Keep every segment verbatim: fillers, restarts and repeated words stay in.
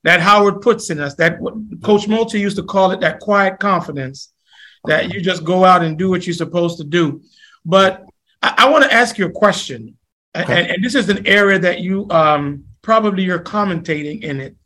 that Howard puts in us, that Coach Moultrie used to call it that quiet confidence, that you just go out and do what you're supposed to do. But I, I want to ask you a question, okay. and, and this is an area that you um, probably you're commentating in it.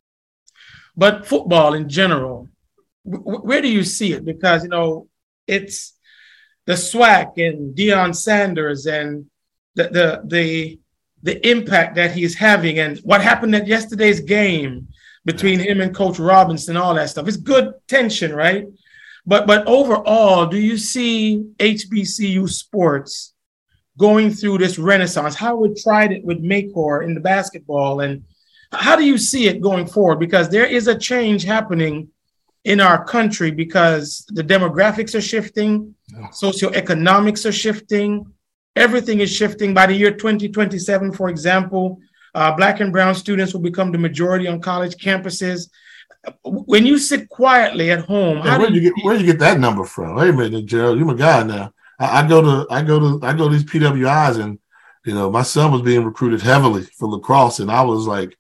But football in general, w- where do you see it? Because, you know, it's the SWAC and Deion Sanders and the the the the impact that he's having and what happened at yesterday's game between him and Coach Robinson, all that stuff. It's good tension, right? But but overall, do you see H B C U sports going through this renaissance? Howard tried it with Maycor in the basketball. And how do you see it going forward? Because there is a change happening in our country because the demographics are shifting, socioeconomics are shifting, everything is shifting. By the year twenty twenty-seven, for example, uh, Black and brown students will become the majority on college campuses. When you sit quietly at home, yeah, where do you get where you get that number from? Wait a minute, Gerald, you're my guy now. I, I go to I go to I go to these P W Is, and you know my son was being recruited heavily for lacrosse, and I was like,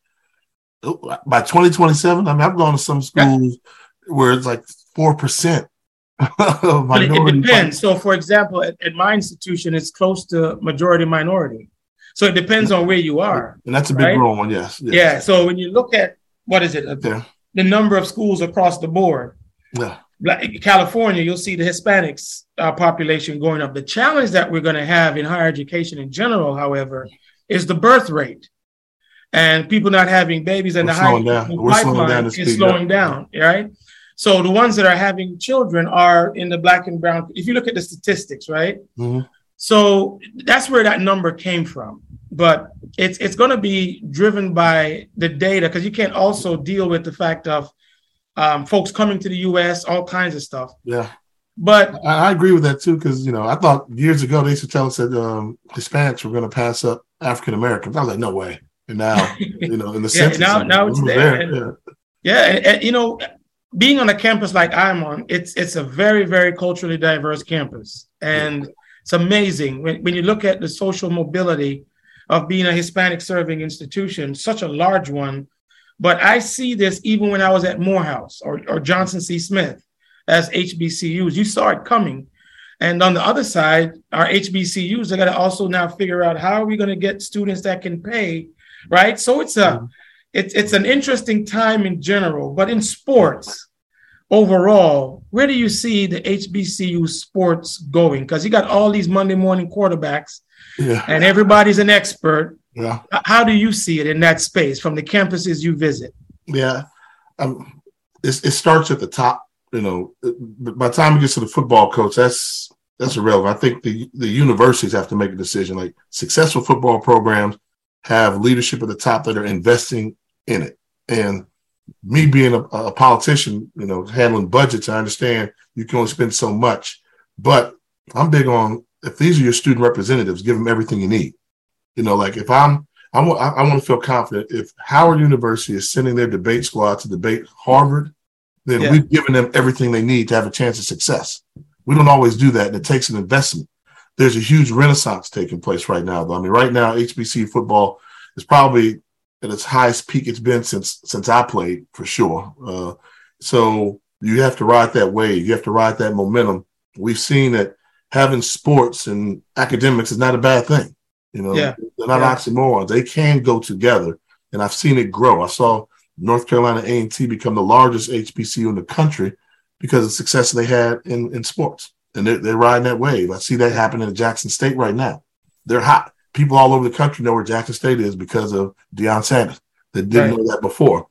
by twenty twenty-seven, I mean I've gone to some schools yeah. where it's like four percent. But it, it depends. So, for example, at, at my institution, it's close to majority minority. So it depends on where you are. And that's a big right? growing one, yes, yes. Yeah. So when you look at what is it, yeah. the number of schools across the board. Yeah. California, you'll see the Hispanics uh, population going up. The challenge that we're going to have in higher education in general, however, is the birth rate. And people not having babies and We're the high pipeline is slowing down, right? So the ones that are having children are in the Black and brown. If you look at the statistics, right? Mm-hmm. So that's where that number came from. But it's it's going to be driven by the data because you can't also deal with the fact of um, folks coming to the U S, all kinds of stuff. Yeah. But I, I agree with that, too, because, you know, I thought years ago they used to tell us that um, Hispanics were going to pass up African Americans. I was like, no way. And now, you know, in the yeah, census, now, now it's there. there. And, yeah, yeah and, and, you know, being on a campus like I'm on, it's it's a very, very culturally diverse campus. And it's amazing when, when you look at the social mobility of being a Hispanic serving institution, such a large one. But I see this even when I was at Morehouse or, or Johnson C. Smith as H B C Us. You saw it coming. And on the other side, our H B C Us are going to also now figure out how are we going to get students that can pay, right? So it's a mm-hmm. it's it's an interesting time in general. But in sports, overall, where do you see the H B C U sports going? Because you got all these Monday morning quarterbacks, yeah. and everybody's an expert. Yeah. How do you see it in that space from the campuses you visit? Yeah, um, it, it starts at the top. You know, by the time it gets to the football coach, that's that's irrelevant. I think the the universities have to make a decision. Like successful football programs have leadership at the top that are investing in it. And me being a, a politician, you know, handling budgets, I understand you can only spend so much. But I'm big on if these are your student representatives, give them everything you need. You know, like if I'm, I want, I want to feel confident if Howard University is sending their debate squad to debate Harvard, then yeah. we've given them everything they need to have a chance of success. We don't always do that, and it takes an investment. There's a huge renaissance taking place right now, though. I mean, right now, H B C U football is probably at its highest peak it's been since since I played, for sure. Uh, so you have to ride that wave. You have to ride that momentum. We've seen that having sports and academics is not a bad thing. You know, yeah. they're not yeah. oxymorons. They can go together, and I've seen it grow. I saw North Carolina A and T become the largest H B C U in the country because of the success they had in, in sports, and they're, they're riding that wave. I see that happening in Jackson State right now. They're hot. People all over the country know where Jackson State is because of Deion Sanders. They didn't right. know that before.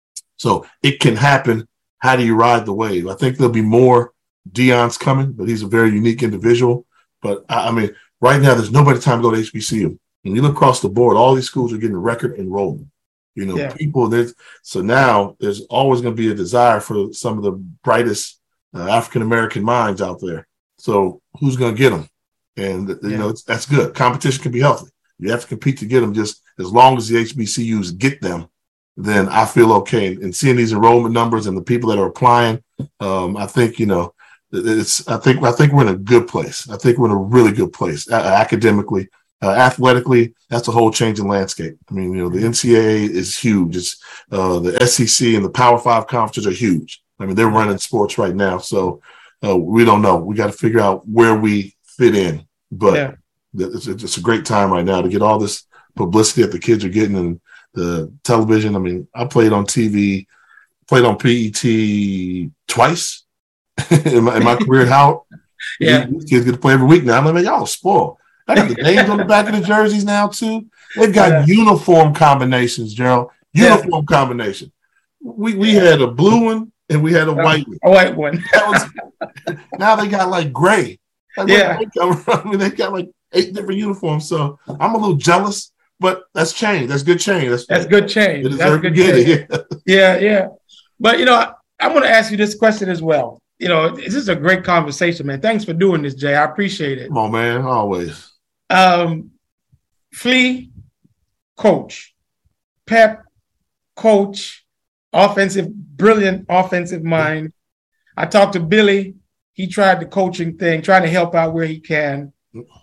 So it can happen. How do you ride the wave? I think there'll be more Deion's coming, but he's a very unique individual. But, I, I mean, right now, there's nobody time to go to H B C U. When you look across the board, all these schools are getting record enrollment. You know, yeah. people, there's so now there's always going to be a desire for some of the brightest uh, African-American minds out there. So who's going to get them? And, you yeah. know, it's, that's good. Competition can be healthy. You have to compete to get them. Just as long as the H B C Us get them, then I feel okay. And seeing these enrollment numbers and the people that are applying, um, I think, you know, it's, I think, I think we're in a good place. I think we're in a really good place uh, academically. Uh, athletically, that's a whole changing landscape. I mean, you know, the N C double A is huge. It's uh, the S E C and the Power Five conferences are huge. I mean, they're running sports right now. So uh, we don't know. We got to figure out where we fit in. But yeah. it's, it's a great time right now to get all this publicity that the kids are getting and the television. I mean, I played on T V, played on P E T twice in, my, in my career. How yeah, these kids get to play every week now. I'm like, y'all spoiled. I got the names on the back of the jerseys now too. They've got yeah. uniform combinations, Gerald. Uniform yeah. combination. We we yeah. had a blue one and we had a white one. A white one. That was, now they got like gray. Like, yeah. I mean, they got like eight different uniforms. So I'm a little jealous, but that's change. That's good change. That's, that's good change. That's good change. It. Yeah, yeah. But, you know, I, I'm going to ask you this question as well. You know, this is a great conversation, man. Thanks for doing this, Jay. I appreciate it. Come on, man. Always. Um, Flea, coach. Pep, coach. Offensive, brilliant offensive mind. I talked to Billy. He tried the coaching thing, trying to help out where he can.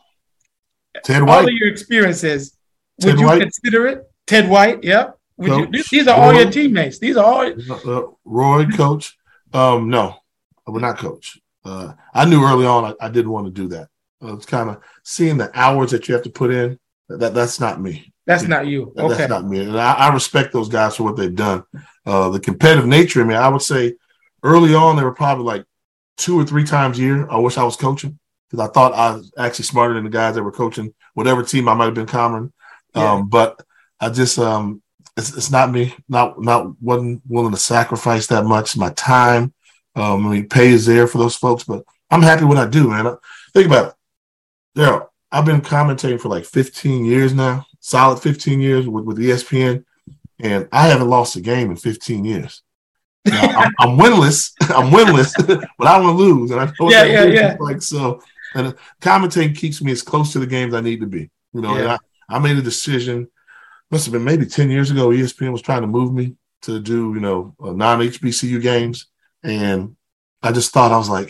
Ted White. All of your experiences, would Ted you White. Consider it? Ted White, yep. Would you, these are Roy, all your teammates. These are all. Uh, Roy, coach. Um, no, I would not coach. Uh, I knew early on I, I didn't want to do that. Uh, it's kind of seeing the hours that you have to put in. That that's not me. That's not you. Okay. That's not me. And I, I respect those guys for what they've done. Uh, the competitive nature. I mean, I would say early on they were probably like two or three times a year. I wish I was coaching because I thought I was actually smarter than the guys that were coaching whatever team I might have been covering. Yeah. Um, but I just um, it's, it's not me. Not not wasn't willing to sacrifice that much my time. Um, I mean, pay is there for those folks, but I'm happy with what I do, man. Think about it. Daryl, I've been commentating for like fifteen years now, solid fifteen years with, with E S P N, and I haven't lost a game in fifteen years. Now, I'm, I'm winless. I'm winless, but I don't lose, and I know what yeah, that yeah, yeah. like. So, and commentating keeps me as close to the games I need to be. You know, yeah. and I, I made a decision. Must have been maybe ten years ago. E S P N was trying to move me to do, you know, uh, non-H B C U games, and I just thought I was like,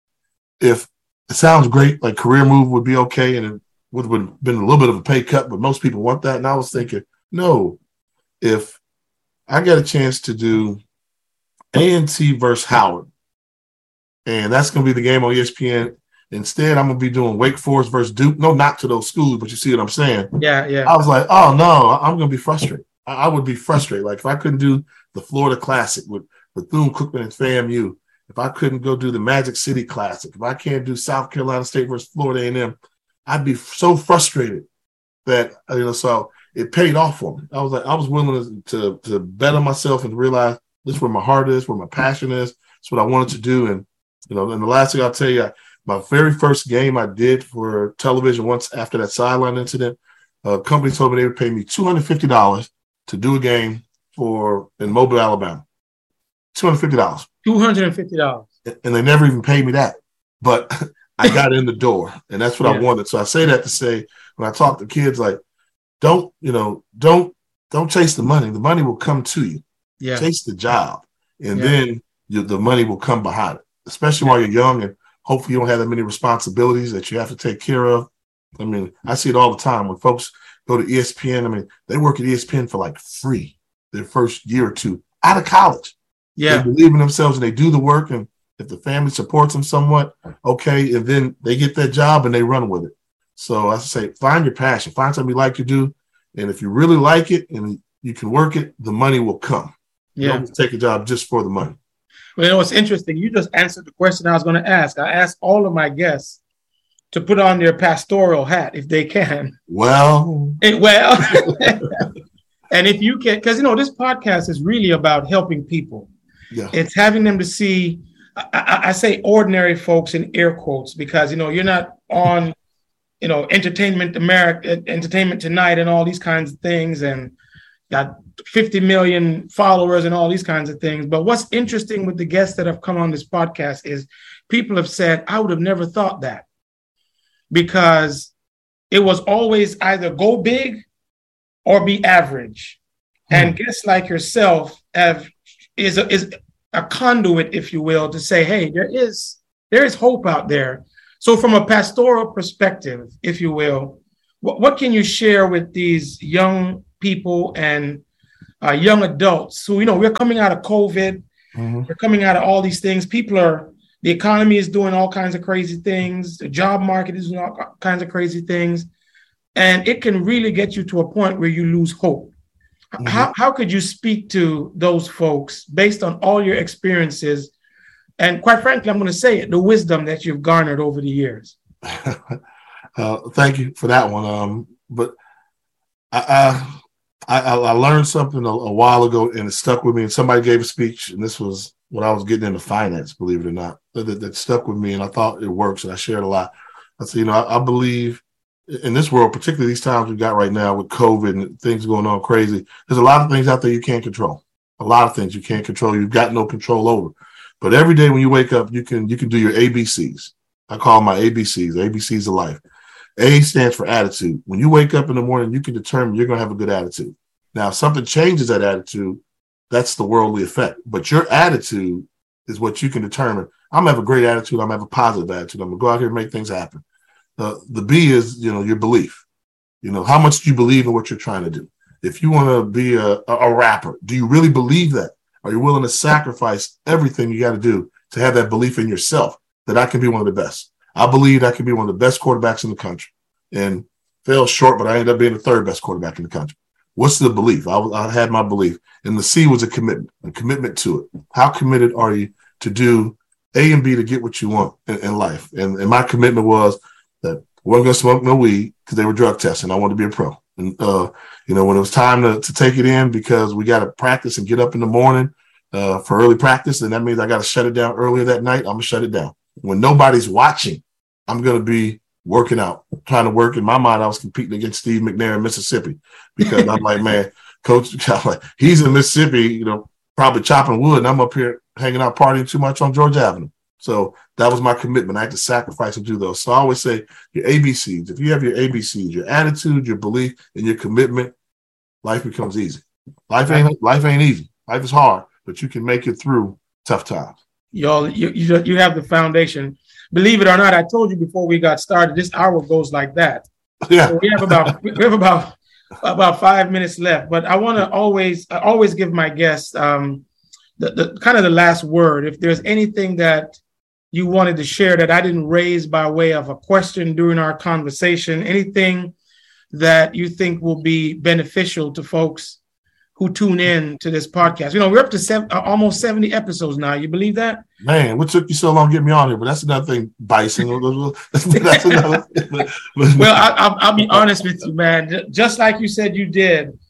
if it sounds great, like career move would be okay, and it would have been a little bit of a pay cut, but most people want that. And I was thinking, no, if I get a chance to do A and T versus Howard, and that's going to be the game on E S P N. Instead, I'm going to be doing Wake Forest versus Duke. No, not to those schools, but you see what I'm saying? Yeah, yeah. I was like, oh, no, I'm going to be frustrated. I, I would be frustrated. Like if I couldn't do the Florida Classic with Bethune-Cookman and FAMU, if I couldn't go do the Magic City Classic, if I can't do South Carolina State versus Florida A and M, I'd be so frustrated that, you know, so it paid off for me. I was like, I was willing to, to, to bet on myself and realize this is where my heart is, where my passion is. It's what I wanted to do. And, you know, and the last thing I'll tell you, I, my very first game I did for television once after that sideline incident, a company told me they would pay me two hundred fifty dollars to do a game for in Mobile, Alabama. two hundred fifty dollars. two hundred fifty dollars. And they never even paid me that. But I got in the door, and that's what yeah. I wanted. So I say that to say, when I talk to kids, like, don't, you know, don't, don't chase the money. The money will come to you. Yeah. Chase the job. And yeah. then you, the money will come behind it, especially yeah. while you're young and hopefully you don't have that many responsibilities that you have to take care of. I mean, I see it all the time when folks go to E S P N. I mean, they work at E S P N for like free their first year or two out of college. Yeah. They believe in themselves and they do the work. And if the family supports them somewhat, okay, and then they get that job and they run with it. So I say, find your passion, find something you like to do. And if you really like it and you can work it, the money will come. Yeah. Don't take a job just for the money. Well, you know, it's interesting. You just answered the question I was going to ask. I asked all of my guests to put on their pastoral hat if they can. Well, it, well, and if you can, because, you know, this podcast is really about helping people. Yeah. It's having them to see, I, I say ordinary folks in air quotes, because, you know, you're not on, you know, Entertainment America, Entertainment Tonight and all these kinds of things, and got fifty million followers and all these kinds of things. But what's interesting with the guests that have come on this podcast is people have said, I would have never thought that, because it was always either go big or be average. Hmm. And guests like yourself have is a, is a conduit, if you will, to say, hey, there is there is hope out there. So from a pastoral perspective, if you will, what, what can you share with these young people and uh, young adults who, you know, we're coming out of COVID, mm-hmm. we're coming out of all these things. People are, the economy is doing all kinds of crazy things. The job market is doing all kinds of crazy things. And it can really get you to a point where you lose hope. Mm-hmm. How, how could you speak to those folks based on all your experiences? And quite frankly, I'm going to say it, the wisdom that you've garnered over the years. uh, thank you for that one. Um, but I, I, I, I learned something a, a while ago, and it stuck with me. And somebody gave a speech, and this was when I was getting into finance, believe it or not, that, that, that stuck with me, and I thought it works, and I shared a lot. I said, you know, I, I believe in this world, particularly these times we've got right now with COVID and things going on crazy, there's a lot of things out there you can't control. A lot of things you can't control. You've got no control over. But every day when you wake up, you can you can do your A B Cs. I call them my A B Cs, A B Cs of life. A stands for attitude. When you wake up in the morning, you can determine you're going to have a good attitude. Now, if something changes that attitude, that's the worldly effect. But your attitude is what you can determine. I'm going to have a great attitude. I'm going to have a positive attitude. I'm going to go out here and make things happen. Uh, the B is, you know, your belief. You know, how much do you believe in what you're trying to do? If you want to be a, a rapper, do you really believe that? Are you willing to sacrifice everything you got to do to have that belief in yourself that I can be one of the best? I believe I can be one of the best quarterbacks in the country, and fell short, but I ended up being the third best quarterback in the country. What's the belief? I, I had my belief. And the C was a commitment, a commitment to it. How committed are you to do A and B to get what you want in, in life? And, and my commitment was that I wasn't going to smoke no weed because they were drug testing. I wanted to be a pro. And, uh, you know, when it was time to, to take it in because we got to practice and get up in the morning uh, for early practice, and that means I got to shut it down earlier that night, I'm going to shut it down. When nobody's watching, I'm going to be working out, trying to work. In my mind, I was competing against Steve McNair in Mississippi because I'm like, man, coach, he's in Mississippi, you know, probably chopping wood, and I'm up here hanging out, partying too much on George Avenue. So that was my commitment. I had to sacrifice and do those. So I always say your A B Cs. If you have your A B Cs, your attitude, your belief, and your commitment, life becomes easy. Life ain't life ain't easy. Life is hard, but you can make it through tough times. Y'all, you you, you have the foundation. Believe it or not, I told you before we got started, this hour goes like that. Yeah. So we have about we have about about five minutes left. But I want to always I always give my guests um, the, the kind of the last word. If there's anything that you wanted to share that I didn't raise by way of a question during our conversation, anything that you think will be beneficial to folks who tune in to this podcast. You know, we're up to seven, uh, almost seventy episodes now. You believe that? Man, what took you so long to get me on here? But that's another thing, Bison. That's another thing. Well, I, I'll, I'll be honest with you, man. Just like you said you did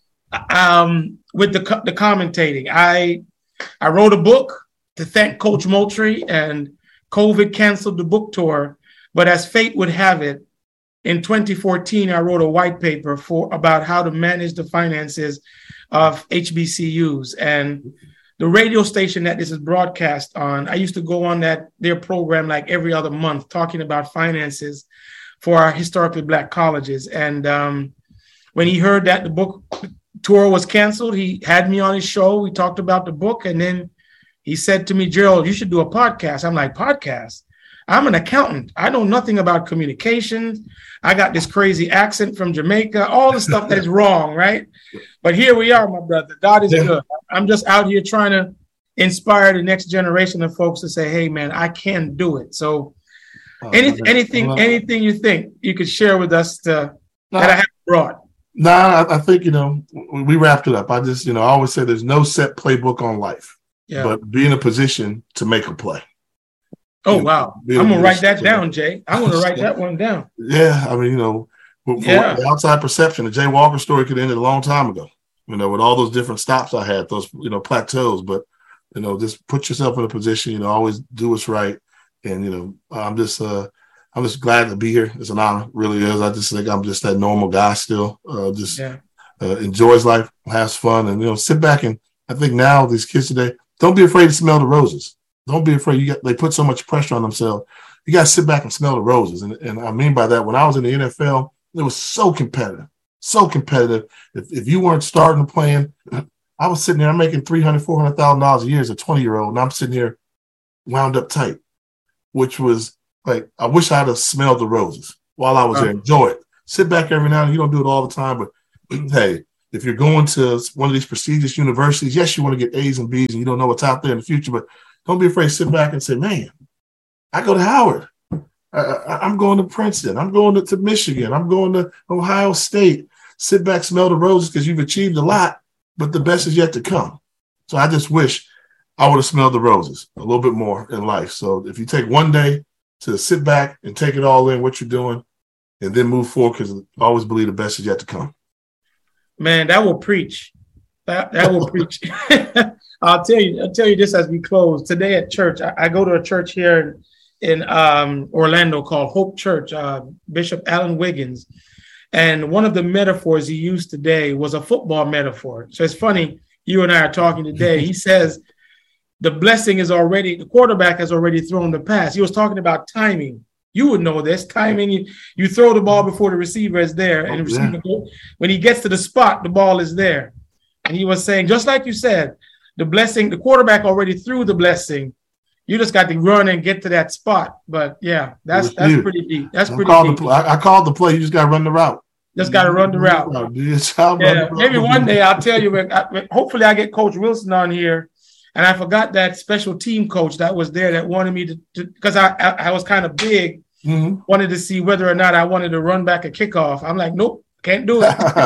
um, with the the commentating. I I wrote a book to thank Coach Moultrie, and COVID canceled the book tour. But as fate would have it, in twenty fourteen, I wrote a white paper for about how to manage the finances of H B C Us. And the radio station that this is broadcast on, I used to go on that their program like every other month talking about finances for our historically Black colleges. And um, when he heard that the book tour was canceled, he had me on his show. We talked about the book, and then he said to me, Gerald, you should do a podcast. I'm like, podcast? I'm an accountant. I know nothing about communications. I got this crazy accent from Jamaica, all the stuff that is wrong, right? But here we are, my brother. God is yeah. good. I'm just out here trying to inspire the next generation of folks to say, hey, man, I can do it. So oh, any, anything well, anything you think you could share with us to, no, that I haven't brought? No, nah, I, I think, you know, we wrapped it up. I just, you know, I always say there's no set playbook on life, yeah. but be in a position to make a play. Oh, you know, wow. I'm going to write that down, Jay. I'm going to write that one down. Yeah. I mean, you know, for, for yeah. the outside perception, the Jay Walker story could have ended a long time ago, you know, with all those different stops I had, those, you know, plateaus. But, you know, just put yourself in a position, you know, always do what's right. And, you know, I'm just, uh, I'm just glad to be here. It's an honor, really is. I just think I'm just that normal guy still, uh, just yeah. uh, enjoys life, has fun, and, you know, sit back. And I think now these kids today, don't be afraid to smell the roses. Don't be afraid. You got, they put so much pressure on themselves. You got to sit back and smell the roses. And, and I mean by that, when I was in the N F L, it was so competitive, so competitive. If, if you weren't starting and playing, I was sitting there, I'm making three hundred thousand dollars, four hundred thousand dollars a year as a twenty-year-old, and I'm sitting here wound up tight, which was like, I wish I'd have smelled the roses while I was there. Enjoy it. sit back every now and then. You don't do it all the time, but hey, if you're going to one of these prestigious universities, yes, you want to get A's and B's and you don't know what's out there in the future, but don't be afraid to sit back and say, man, I go to Howard. I, I'm going to Princeton. I'm going to, to Michigan. I'm going to Ohio State. Sit back, smell the roses because you've achieved a lot, but the best is yet to come. So I just wish I would have smelled the roses a little bit more in life. So if you take one day to sit back and take it all in, what you're doing, and then move forward, because I always believe the best is yet to come. Man, that will preach. That that will preach. I'll tell you. I'll tell you this as we close today at church. I, I go to a church here in, in um, Orlando called Hope Church. Uh, Bishop Alan Wiggins, and one of the metaphors he used today was a football metaphor. So it's funny. You and I are talking today. He says the blessing is already, the quarterback has already thrown the pass. He was talking about timing. You would know this. Timing, you, you throw the ball before the receiver is there. And the receiver, when he gets to the spot, the ball is there. And he was saying, just like you said, the blessing, the quarterback already threw the blessing. You just got to run and get to that spot. But yeah, that's that's you. pretty deep. That's I pretty called deep. The play. I, I called the play. You just got to run the route. Just got to run the route. Yeah, maybe one day I'll tell you. I, hopefully, I get Coach Wilson on here. And I forgot that special team coach that was there that wanted me to, because I, I I was kind of big, mm-hmm. wanted to see whether or not I wanted to run back a kickoff. I'm like, nope, can't do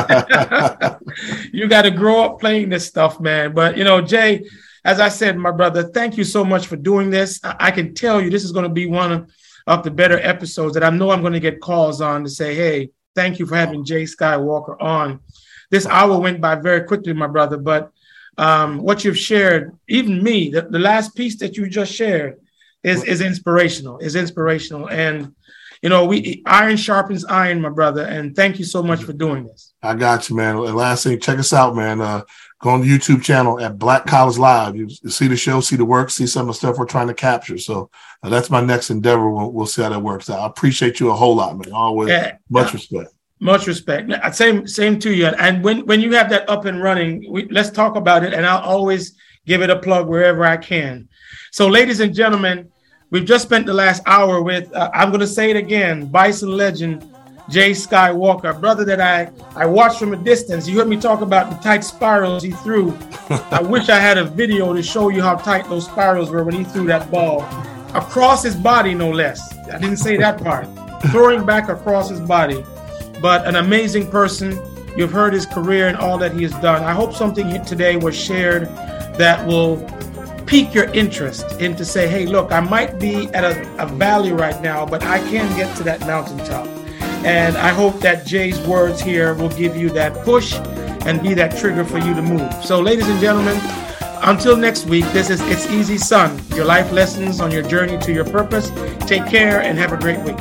it. You got to grow up playing this stuff, man. But, you know, Jay, as I said, my brother, thank you so much for doing this. I, I can tell you this is going to be one of, of the better episodes that I know I'm going to get calls on to say, hey, thank you for having Jay Skywalker on. This hour went by very quickly, my brother, but um, what you've shared, even me, the, the last piece that you just shared is, is inspirational, is inspirational. And, you know, we iron sharpens iron, my brother. And thank you so much for doing this. I got you, man. And last thing, check us out, man. Uh, go on the YouTube channel at Black College Live. You, you see the show, see the work, see some of the stuff we're trying to capture. So uh, that's my next endeavor. We'll, we'll see how that works out. I appreciate you a whole lot, man. Always yeah, much yeah. respect. Much respect. Same, same to you. And when, when you have that up and running, we, let's talk about it. And I'll always give it a plug wherever I can. So, ladies and gentlemen, we've just spent the last hour with, uh, I'm going to say it again, Bison legend, Jay Skywalker, a brother that I, I watched from a distance. You heard me talk about the tight spirals he threw. I wish I had a video to show you how tight those spirals were when he threw that ball across his body, no less. I didn't say that part. Throwing back across his body. But an amazing person. You've heard his career and all that he has done. I hope something today was shared that will pique your interest in to say, hey, look, I might be at a, a valley right now, but I can get to that mountaintop. And I hope that Jay's words here will give you that push and be that trigger for you to move. So, ladies and gentlemen, until next week, this is It's Easy Son, your life lessons on your journey to your purpose. Take care and have a great week.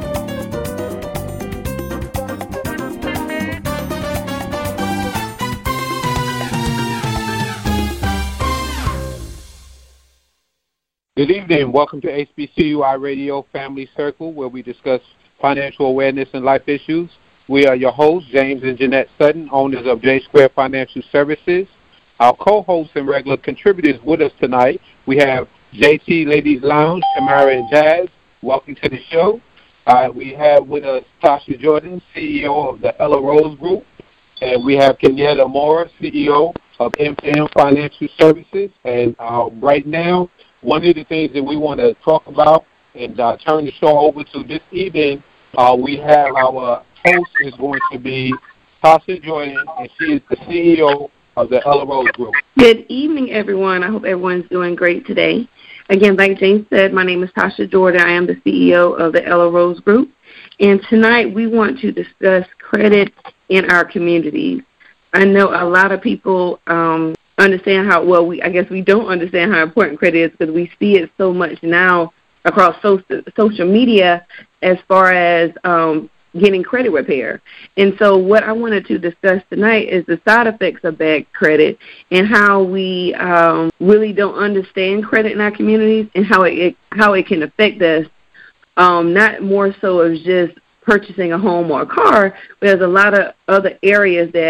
Good evening. Welcome to H B C U I Radio Family Circle, where we discuss financial awareness and life issues. We are your hosts, James and Jeanette Sutton, owners of J Square Financial Services. Our co-hosts and regular contributors with us tonight, we have J T Ladies Lounge, Tamara and Jazz. Welcome to the show. Uh, we have with us Tasha Jordan, C E O of the Ella Rose Group. And we have Kenyatta Moore, C E O of M P M Financial Services. And uh, right now, one of the things that we want to talk about and uh, turn the show over to this evening, uh, we have our host is going to be Tasha Jordan, and she is the C E O of the Ella Rose Group. Good evening, everyone. I hope everyone's doing great today. Again, like James said, my name is Tasha Jordan. I am the C E O of the Ella Rose Group. And tonight we want to discuss credit in our communities. I know a lot of people um, understand how, well, we I guess we don't understand how important credit is because we see it so much now across social, social media as far as um, getting credit repair. And so what I wanted to discuss tonight is the side effects of bad credit and how we um, really don't understand credit in our communities and how it, it how it can affect us, um, not more so as just purchasing a home or a car, but there's a lot of other areas that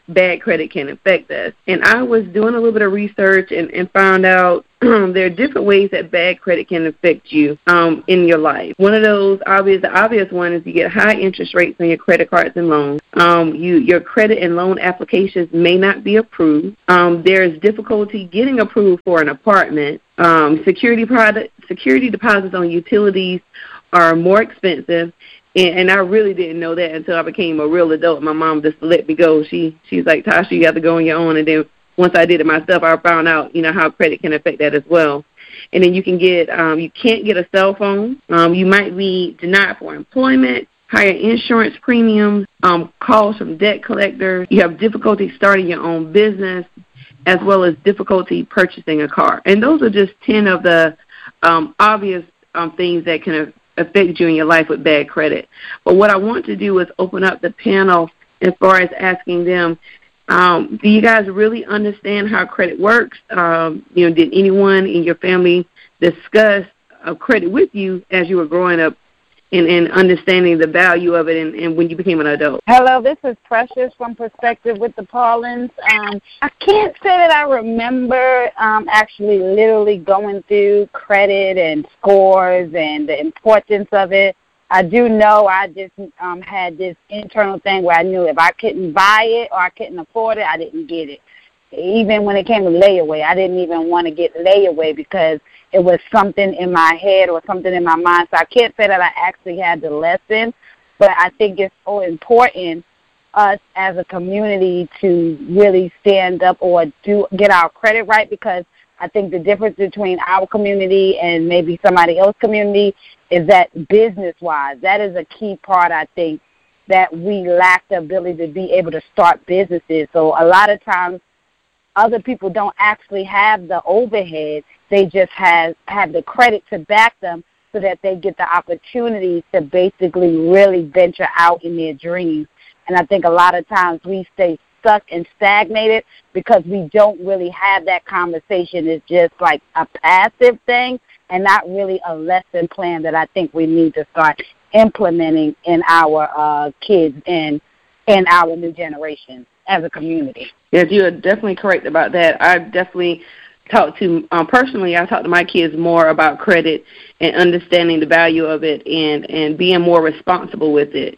bad credit can affect us. And I was doing a little bit of research and, and found out there are different ways that bad credit can affect you um, in your life. One of those obvious, the obvious one is you get high interest rates on your credit cards and loans. Um, you, your credit and loan applications may not be approved. Um, there's difficulty getting approved for an apartment. Um, security product, security deposits on utilities are more expensive. And, and I really didn't know that until I became a real adult. My mom just let me go. She she's like, Tasha, you have to go on your own. And then once I did it myself, I found out, you know, how credit can affect that as well. And then you can get, um, you can't get a cell phone. Um, you might be denied for employment, higher insurance premiums, um, calls from debt collectors. You have difficulty starting your own business, as well as difficulty purchasing a car. And those are just ten of the um, obvious um, things that can affect you in your life with bad credit. But what I want to do is open up the panel as far as asking them, Um, do you guys really understand how credit works? Um, you know, did anyone in your family discuss uh, credit with you as you were growing up and, and understanding the value of it and, and when you became an adult? Hello, this is Precious from Perspective with the Paulins. Um, I can't say that I remember um, actually literally going through credit and scores and the importance of it. I do know I just um, had this internal thing where I knew if I couldn't buy it or I couldn't afford it, I didn't get it. Even when it came to layaway, I didn't even want to get layaway because it was something in my head or something in my mind. So I can't say that I actually had the lesson, but I think it's so important us as a community to really stand up or do get our credit right, because I think the difference between our community and maybe somebody else's community is that business-wise, that is a key part, I think, that we lack the ability to be able to start businesses. So a lot of times other people don't actually have the overhead. They just have, have the credit to back them so that they get the opportunity to basically really venture out in their dreams. And I think a lot of times we stay stuck and stagnated because we don't really have that conversation. It's just like a passive thing and not really a lesson plan that I think we need to start implementing in our uh, kids and in our new generation as a community. Yes, you are definitely correct about that. I definitely talk to, um, personally, I talk to my kids more about credit and understanding the value of it and, and being more responsible with it.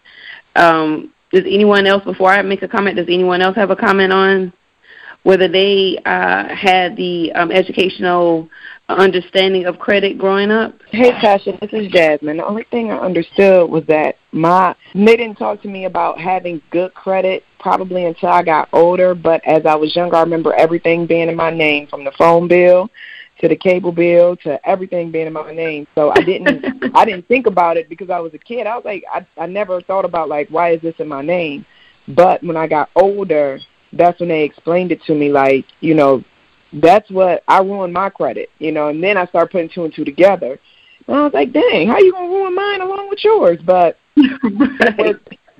Um, does anyone else, before I make a comment, does anyone else have a comment on whether they uh, had the um, educational understanding of credit growing up? Hey, Tasha, this is Jasmine. The only thing I understood was that my they didn't talk to me about having good credit probably until I got older, but as I was younger, I remember everything being in my name, from the phone bill to the cable bill to everything being in my name. So I didn't I didn't think about it because I was a kid. I was like, I, I never thought about, like, why is this in my name? But when I got older, that's when they explained it to me, like, you know, that's what I ruined my credit, you know, and then I started putting two and two together. And I was like, dang, how you going to ruin mine along with yours? But it,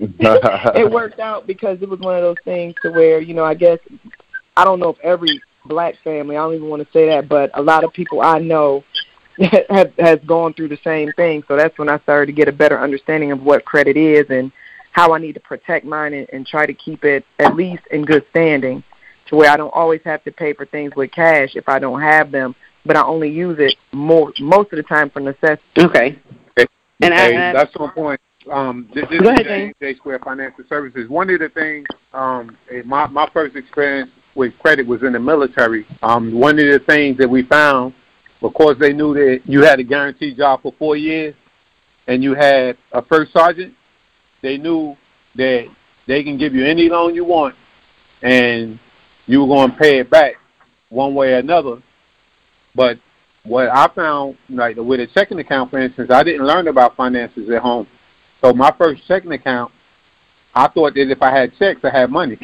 it worked out because it was one of those things to where, you know, I guess, I don't know if every black family, I don't even want to say that, but a lot of people I know have, has gone through the same thing. So that's when I started to get a better understanding of what credit is and how I need to protect mine and, and try to keep it at least in good standing, to where I don't always have to pay for things with cash if I don't have them, but I only use it more most of the time for necessity. Okay. Okay. And hey, I, I, that's my point. Um, this, this go is ahead, J, J Square Financial Services. One of the things, um, my my first experience with credit was in the military. Um, one of the things that we found, of course, they knew that you had a guaranteed job for four years, and you had a first sergeant. They knew that they can give you any loan you want, and you were going to pay it back one way or another. But what I found, like with a checking account, for instance, I didn't learn about finances at home. So my first checking account, I thought that if I had checks, I had money.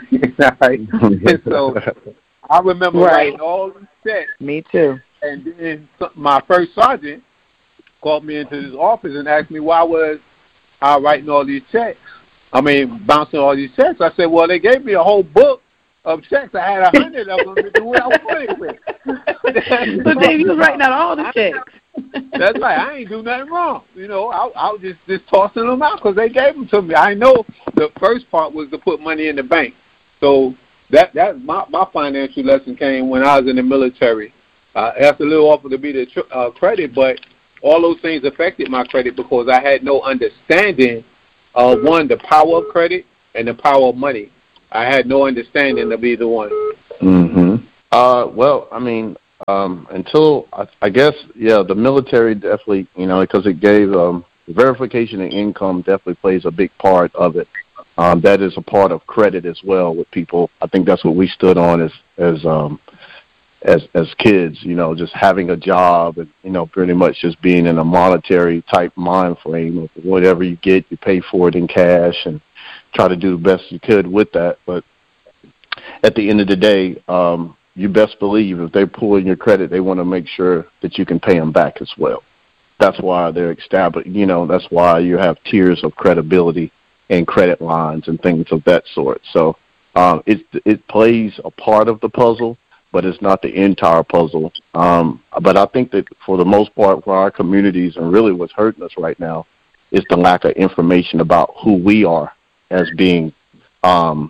And so I remember right. writing all these checks. Me too. And then my first sergeant called me into his office and asked me why was I writing all these checks. I mean, bouncing all these checks. I said, well, they gave me a whole book of checks. I had a hundred of them to do what I wanted with. So Dave, you was writing out all the checks. That's right. I ain't do nothing wrong. You know, I, I was just, just tossing them out because they gave them to me. I know the first part was to put money in the bank. So that that my, my financial lesson came when I was in the military. Uh, after a little offer to be the tr- uh, credit, but all those things affected my credit because I had no understanding of, one, the power of credit and the power of money. I had no understanding of either one. Mm-hmm. Uh, well, I mean, um, until, I, I guess, yeah, the military definitely, you know, because it gave um, verification of income definitely plays a big part of it. Um, that is a part of credit as well with people. I think that's what we stood on as, as um, as as kids, you know, just having a job and, you know, pretty much just being in a monetary type mind frame of whatever you get, you pay for it in cash and try to do the best you could with that. But at the end of the day, um, you best believe if they're pulling your credit, they want to make sure that you can pay them back as well. That's why they're established, you know, that's why you have tiers of credibility and credit lines and things of that sort. So um, it it plays a part of the puzzle, but it's not the entire puzzle. Um, but I think that for the most part, for our communities, and really what's hurting us right now, is the lack of information about who we are as being, um,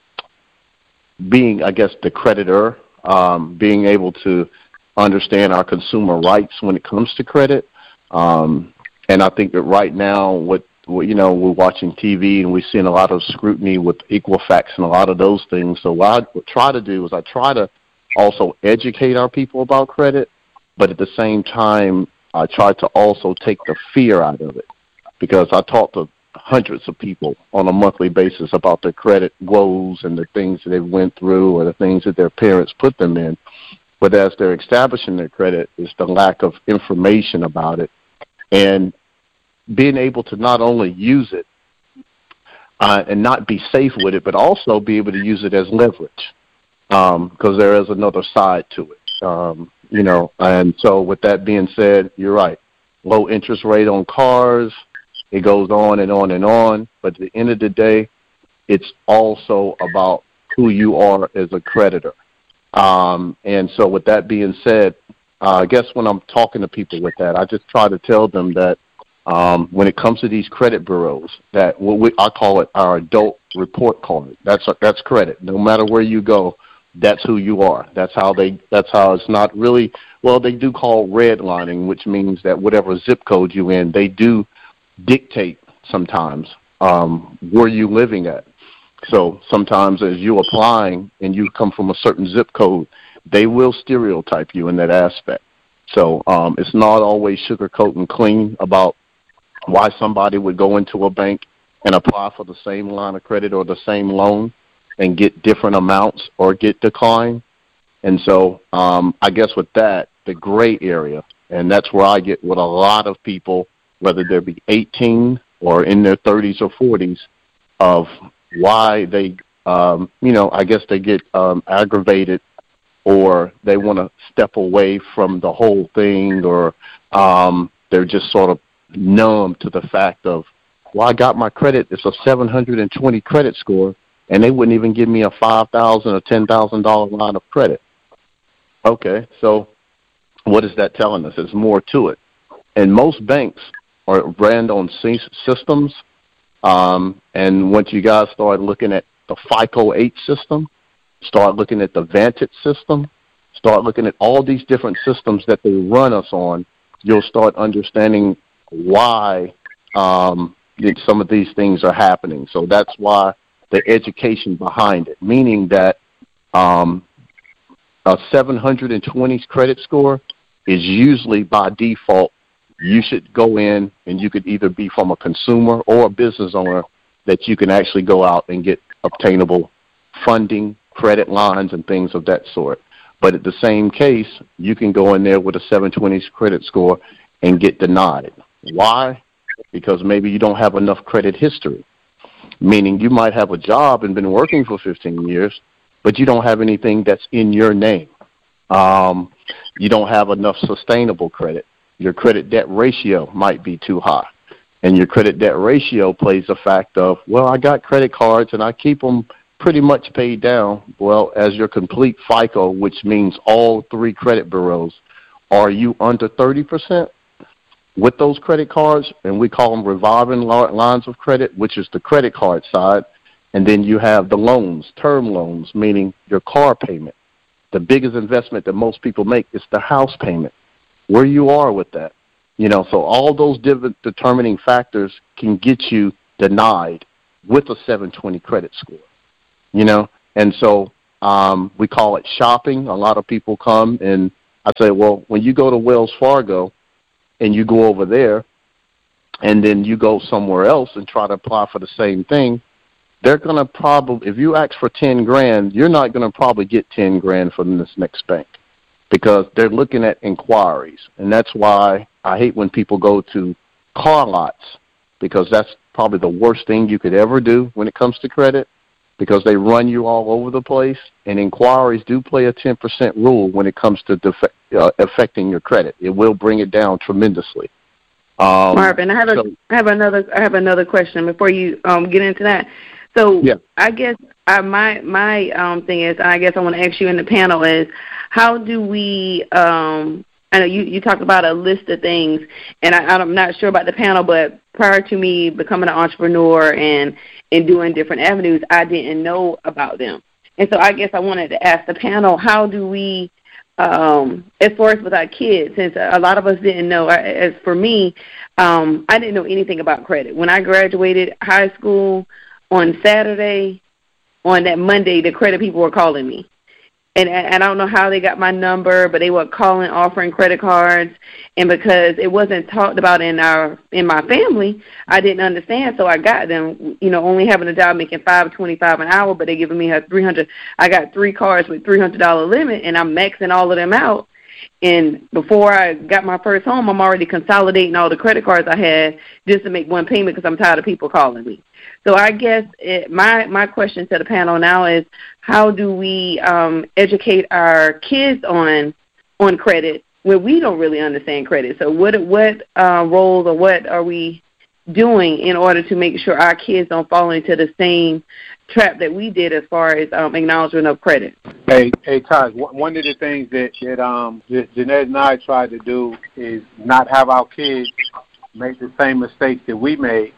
being I guess, the creditor, um, being able to understand our consumer rights when it comes to credit. Um, and I think that right now, what, what you know, we're watching T V and we're seeing a lot of scrutiny with Equifax and a lot of those things. So what I try to do is I try to also educate our people about credit, but at the same time, I try to also take the fear out of it, because I talk to hundreds of people on a monthly basis about their credit woes and the things that they went through or the things that their parents put them in. But as they're establishing their credit, it's the lack of information about it and being able to not only use it uh, and not be safe with it, but also be able to use it as leverage. Because um, there is another side to it, um, you know. And so with that being said, you're right. Low interest rate on cars, it goes on and on and on. But at the end of the day, it's also about who you are as a creditor. Um, and so with that being said, uh, I guess when I'm talking to people with that, I just try to tell them that um, when it comes to these credit bureaus, that what we, I call it our adult report card. That's that's credit. No matter where you go, that's who you are. That's how they, that's how it's not really, well, they do call redlining, which means that whatever zip code you in, they do dictate sometimes um, where you living at. So sometimes as you applying and you come from a certain zip code, they will stereotype you in that aspect. So um, it's not always sugarcoat and clean about why somebody would go into a bank and apply for the same line of credit or the same loan and get different amounts or get declined. And so um, I guess with that, the gray area, and that's where I get with a lot of people, whether they be eighteen or in their thirties or forties, of why they, um, you know, I guess they get um, aggravated or they want to step away from the whole thing, or um, they're just sort of numb to the fact of, well, I got my credit, it's a seven hundred twenty credit score, and they wouldn't even give me a five thousand dollars or ten thousand dollars line of credit. Okay, so what is that telling us? There's more to it. And most banks are ran on systems, um, and once you guys start looking at the FICO eight system, start looking at the Vantage system, start looking at all these different systems that they run us on, you'll start understanding why um, some of these things are happening. So that's why the education behind it, meaning that um, a seven hundred twenty credit score is usually by default, you should go in and you could either be from a consumer or a business owner that you can actually go out and get obtainable funding, credit lines, and things of that sort. But at the same case, you can go in there with a seven twenty credit score and get denied. Why? Because maybe you don't have enough credit history, meaning you might have a job and been working for fifteen years, but you don't have anything that's in your name. Um, you don't have enough sustainable credit. Your credit debt ratio might be too high. And your credit debt ratio plays the fact of, well, I got credit cards and I keep them pretty much paid down. Well, as your complete FICO, which means all three credit bureaus, are you under thirty percent with those credit cards? And we call them revolving lines of credit, which is the credit card side. And then you have the loans, term loans, meaning your car payment. The biggest investment that most people make is the house payment, where you are with that. You know, so all those different determining factors can get you denied with a seven twenty credit score, you know. And so um, we call it shopping. A lot of people come and I say, well, when you go to Wells Fargo and you go over there and then you go somewhere else and try to apply for the same thing, they're going to probably, if you ask for ten grand, you're not going to probably get ten grand from this next bank because they're looking at inquiries. And that's why I hate when people go to car lots, because that's probably the worst thing you could ever do when it comes to credit, because they run you all over the place, and inquiries do play a ten percent rule when it comes to def- uh, affecting your credit. It will bring it down tremendously. Um, Marvin, I have a, so, I have another, I have another question before you um, get into that. So yeah. I guess uh, my my um, thing is, I guess I want to ask you in the panel is, how do we? Um, I know you, you talked about a list of things, and I, I'm not sure about the panel, but prior to me becoming an entrepreneur and and doing different avenues, I didn't know about them. And so I guess I wanted to ask the panel, how do we, um, as far as with our kids, since a lot of us didn't know, as for me, um, I didn't know anything about credit. When I graduated high school on Saturday, on that Monday, the credit people were calling me. And, and I don't know how they got my number, but they were calling, offering credit cards. And because it wasn't talked about in our in my family, I didn't understand. So I got them, you know, only having a job making five twenty five an hour, but they giving me a three hundred. I got three cards with three hundred dollar limit, and I'm maxing all of them out. And before I got my first home, I'm already consolidating all the credit cards I had just to make one payment because I'm tired of people calling me. So I guess it, my my question to the panel now is, how do we um, educate our kids on on credit when we don't really understand credit? So what what uh, roles or what are we doing in order to make sure our kids don't fall into the same trap that we did as far as um, acknowledgement of credit? Hey, hey, Taj, one of the things that, that um, Jeanette and I tried to do is not have our kids make the same mistakes that we made.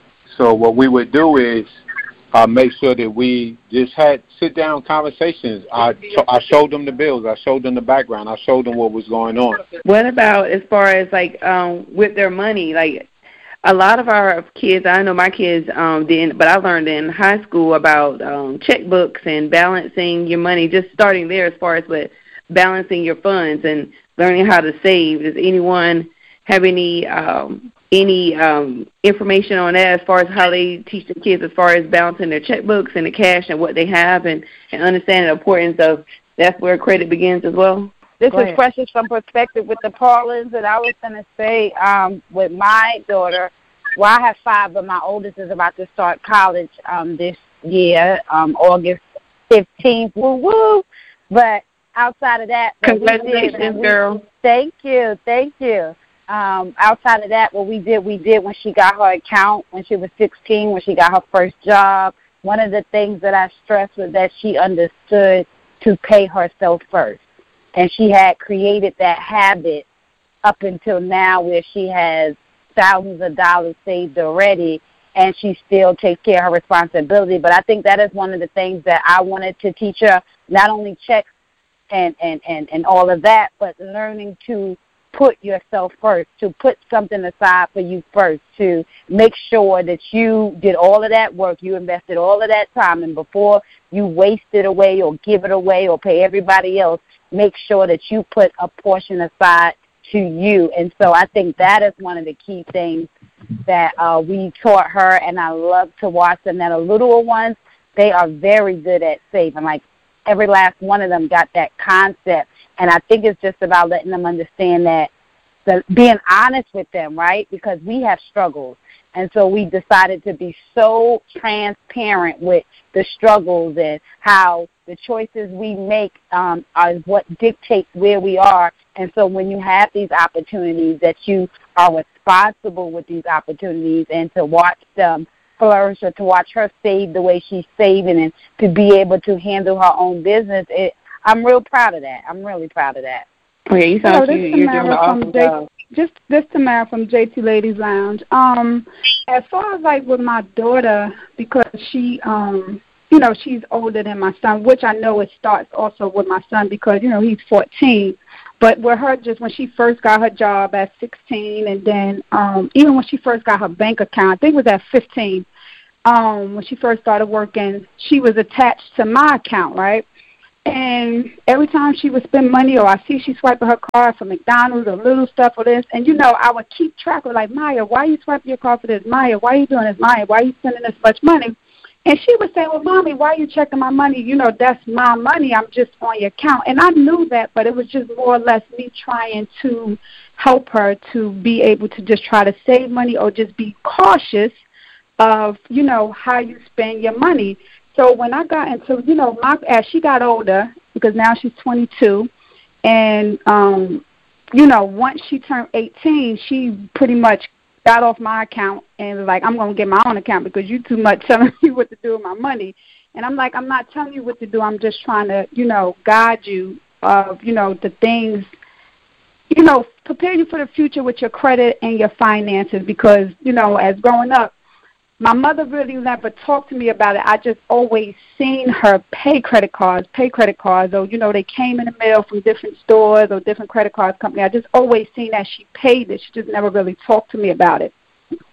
So what we would do is uh, make sure that we just had sit-down conversations. I, I showed them the bills. I showed them the background. I showed them what was going on. What about as far as, like, um, with their money? Like, a lot of our kids, I know my kids um, didn't, but I learned in high school about um, checkbooks and balancing your money, just starting there as far as with balancing your funds and learning how to save. Does anyone have any um, any um, information on that as far as how they teach the kids as far as balancing their checkbooks and the cash and what they have and, and understanding the importance of that's where credit begins as well? This is Precious from Perspective with the Paulins, and I was going to say um, with my daughter, well, I have five, but my oldest is about to start college um, this year, um, August fifteenth, woo-woo. But outside of that, congratulations, did, girl. Thank you, thank you. Um, outside of that, what we did, we did when she got her account, when she was sixteen, when she got her first job. One of the things that I stressed was that she understood to pay herself first. And she had created that habit up until now where she has thousands of dollars saved already, and she still takes care of her responsibility. But I think that is one of the things that I wanted to teach her, not only checks and, and, and, and all of that, but learning to put yourself first, to put something aside for you first, to make sure that you did all of that work, you invested all of that time, and before you waste it away or give it away or pay everybody else, make sure that you put a portion aside to you. And so I think that is one of the key things that uh, we taught her, and I love to watch them. Now, the little ones, they are very good at saving. Like, every last one of them got that concept. And I think it's just about letting them understand that, the, being honest with them, right? Because we have struggles. And so we decided to be so transparent with the struggles and how the choices we make um, are what dictates where we are. And so when you have these opportunities, that you are responsible with these opportunities, and to watch them flourish, or to watch her save the way she's saving, and to be able to handle her own business, it, I'm real proud of that. I'm really proud of that. Oh, yeah, you sound Hello, like you, this is you're Tamara doing an from awesome J- job. just this Tamara from J T Ladies Lounge. Um, as far as like with my daughter, because she, um, you know, she's older than my son, which I know it starts also with my son because you know he's fourteen. But with her, just when she first got her job at sixteen, and then um, even when she first got her bank account, I think it was at fifteen. Um, when she first started working, she was attached to my account, right? And every time she would spend money, or I see she swiping her card for McDonald's or little stuff or this, and you know, I would keep track of like, Maya, why are you swiping your card for this? Maya, why are you doing this? Maya, why are you spending this much money? And she would say, well, Mommy, why are you checking my money? You know, that's my money. I'm just on your account. And I knew that, but it was just more or less me trying to help her to be able to just try to save money or just be cautious of, you know, how you spend your money. So when I got into, you know, my, as she got older, because now she's twenty-two, and, um, you know, once she turned eighteen, she pretty much got off my account and was like, I'm going to get my own account because you too much telling me what to do with my money. And I'm like, I'm not telling you what to do. I'm just trying to, you know, guide you of, you know, the things, you know, prepare you for the future with your credit and your finances because, you know, as growing up, my mother really never talked to me about it. I just always seen her pay credit cards, pay credit cards, or, you know, they came in the mail from different stores or different credit card companies. I just always seen that she paid it. She just never really talked to me about it.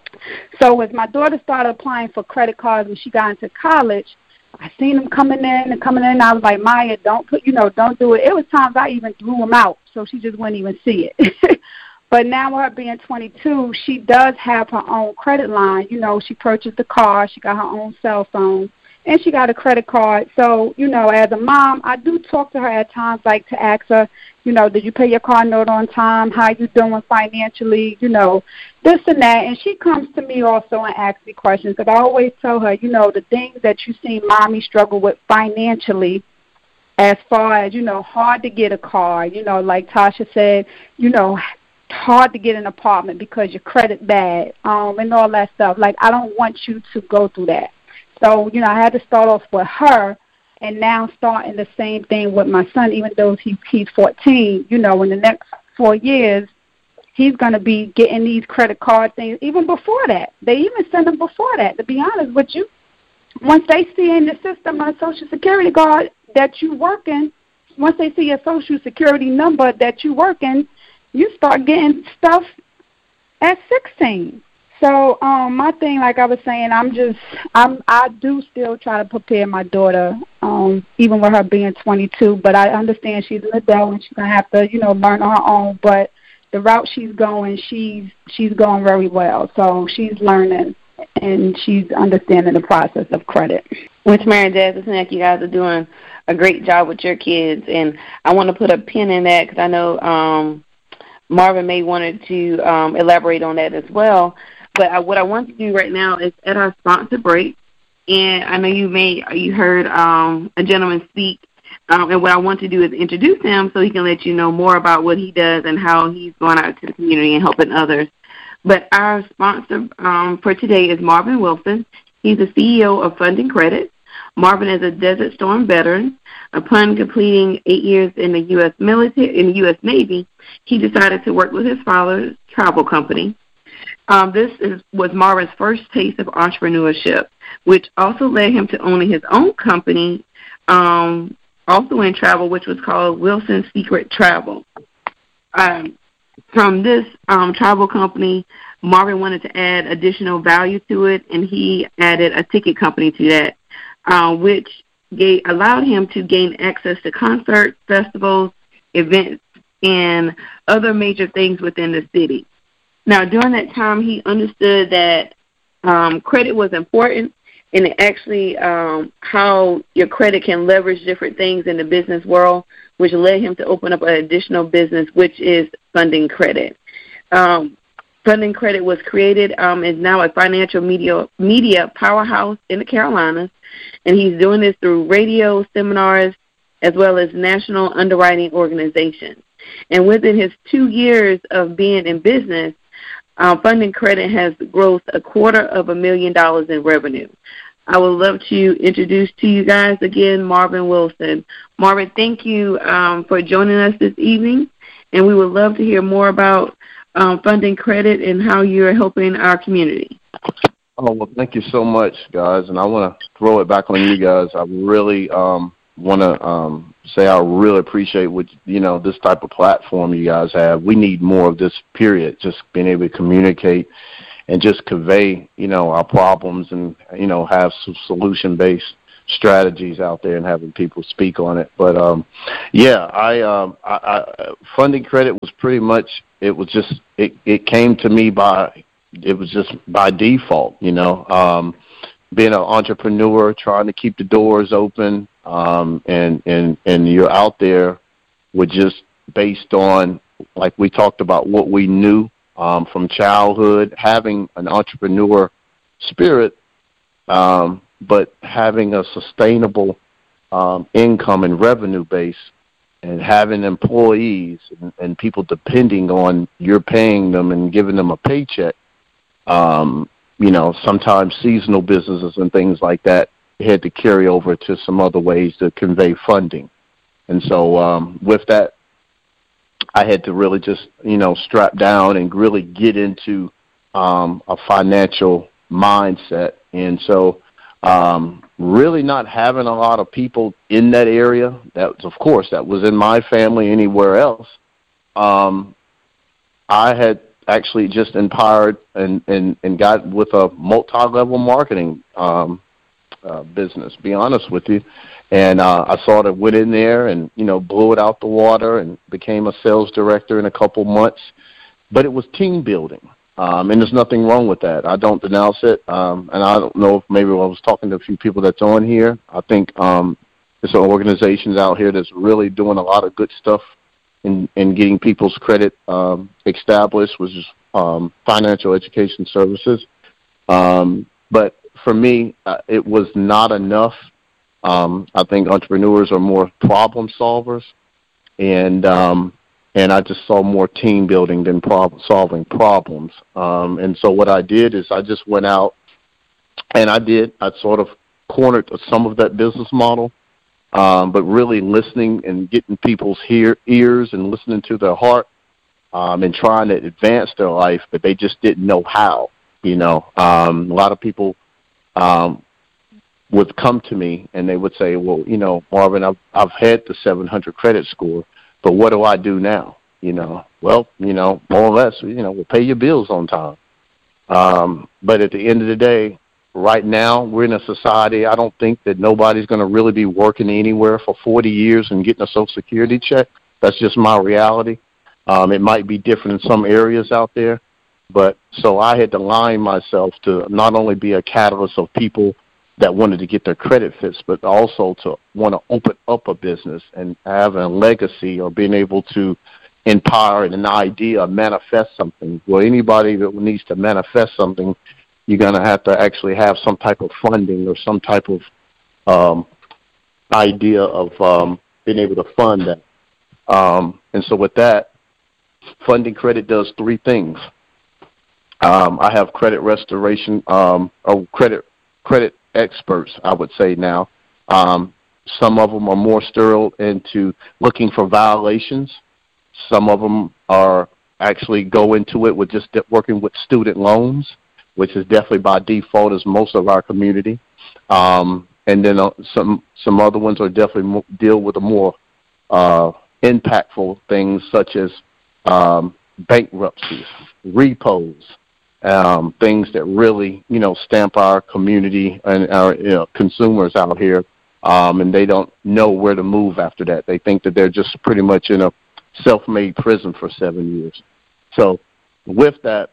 So as my daughter started applying for credit cards when she got into college, I seen them coming in and coming in, and I was like, Maya, don't put, you know, don't do it. It was times I even threw them out, so she just wouldn't even see it. But now with her being twenty-two, she does have her own credit line. You know, she purchased a car, she got her own cell phone, and she got a credit card. So, you know, as a mom, I do talk to her at times, like to ask her, you know, did you pay your car note on time? How you doing financially? You know, this and that. And she comes to me also and asks me questions because I always tell her, you know, the things that you see mommy struggle with financially, as far as, you know, hard to get a car, you know, like Tasha said, you know, hard to get an apartment because your credit bad, um, and all that stuff. Like, I don't want you to go through that. So, you know, I had to start off with her and now starting the same thing with my son, even though he, he's fourteen, you know, in the next four years, he's going to be getting these credit card things. Even before that, they even send them before that, to be honest with you. Once they see in the system a Social Security card that you working, once they see a Social Security number that you working, you start getting stuff at sixteen. So um, my thing, like I was saying, I'm just, I'm, I do still try to prepare my daughter, um, even with her being twenty-two. But I understand she's an adult and she's gonna have to, you know, learn on her own. But the route she's going, she's she's going very well. So she's learning and she's understanding the process of credit. With Mary and Jazz, it seems like you guys are doing a great job with your kids, and I want to put a pin in that because I know. Um, Marvin may wanted to um, elaborate on that as well. But I, what I want to do right now is at our sponsor break, and I know you may you heard um, a gentleman speak, um, and what I want to do is introduce him so he can let you know more about what he does and how he's going out to the community and helping others. But our sponsor um, for today is Marvin Wilson. He's the C E O of Funding Credit. Marvin is a Desert Storm veteran. Upon completing eight years in the U S military, in the U S Navy, he decided to work with his father's travel company. Um, this is, was Marvin's first taste of entrepreneurship, which also led him to owning his own company, um, also in travel, which was called Wilson Secret Travel. Um, from this um, travel company, Marvin wanted to add additional value to it, and he added a ticket company to that, uh, which gave, allowed him to gain access to concerts, festivals, events, and other major things within the city. Now, during that time, he understood that um, credit was important, and it actually um, how your credit can leverage different things in the business world, which led him to open up an additional business, which is Funding Credit. Um, Funding Credit was created um, is now a financial media media powerhouse in the Carolinas, and he's doing this through radio, seminars, as well as national underwriting organizations. And within his two years of being in business, uh, Funding Credit has grossed a quarter of a million dollars in revenue. I would love to introduce to you guys again Marvin Wilson. Marvin, thank you um, for joining us this evening. and we would love to hear more about um, funding credit and how you're helping our community. Oh, well, thank you so much, guys. And I want to throw it back on you guys. I really um, want to um, say I really appreciate what, you know, this type of platform you guys have. We need more of this, period, just being able to communicate and just convey, you know, our problems and, you know, have some solution-based strategies out there and having people speak on it. But, um, yeah, I, um, I, I funding credit was pretty much, it was just, it, it came to me by, it was just by default, you know, um, being an entrepreneur, trying to keep the doors open, um, and, and, and you're out there with just based on, like we talked about, what we knew um, from childhood, having an entrepreneur spirit, um, but having a sustainable um, income and revenue base and having employees and, and people depending on you're paying them and giving them a paycheck, um, you know, sometimes seasonal businesses and things like that had to carry over to some other ways to convey funding. And so um, with that, I had to really just, you know, strap down and really get into um, a financial mindset. And so um, really not having a lot of people in that area, that was, of course, that was in my family, anywhere else, um, I had actually just empowered and, and, and got with a multi-level marketing um, uh, business, be honest with you. And uh, I sort of went in there and, you know, blew it out the water and became a sales director in a couple months. But it was team building, um, and there's nothing wrong with that. I don't denounce it, um, and I don't know if maybe I was talking to a few people that's on here. I think um, there's some organizations out here that's really doing a lot of good stuff in, in getting people's credit um, established, which is um, financial education services. Um, but for me, uh, it was not enough. Um, I think entrepreneurs are more problem solvers, and um, and I just saw more team building than problem solving problems. Um, and so what I did is I just went out and I did, I sort of cornered some of that business model, um, but really listening and getting people's hear, ears and listening to their heart, um, and trying to advance their life, but they just didn't know how, you know. Um, a lot of people um, would come to me and they would say, well, you know, Marvin, I've, I've had the seven hundred credit score, but what do I do now? You know, well, you know, more or less, you know, we'll pay your bills on time. Um, but at the end of the day, right now, we're in a society, I don't think that nobody's going to really be working anywhere for forty years and getting a Social Security check. That's just my reality. Um, it might be different in some areas out there. But so I had to line myself to not only be a catalyst of people that wanted to get their credit fixed, but also to want to open up a business and have a legacy or being able to empower an idea, manifest something. Well, anybody that needs to manifest something, you're going to have to actually have some type of funding or some type of um, idea of um, being able to fund that. Um, and so with that, funding credit does three things. Um, I have credit restoration, um, or credit credit experts, I would say now. Um, some of them are more sterile into looking for violations. Some of them are actually go into it with just working with student loans, which is definitely by default is most of our community. Um, and then uh, some some other ones are definitely mo- deal with the more uh, impactful things such as um, bankruptcies, repos, um, things that really, you know, stamp our community and our, you know, consumers out here, um, and they don't know where to move after that. They think that they're just pretty much in a self-made prison for seven years. So with that,